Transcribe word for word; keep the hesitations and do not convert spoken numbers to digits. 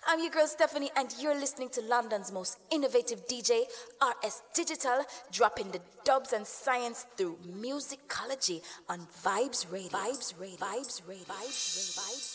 I'm your girl Stephanie, and you're listening to London's most innovative D J, R S Digital, dropping the dubs and science through musicology on Vibes Radio. Vibes Radio. Vibes Radio. Vibes Radio. Vibes Radio.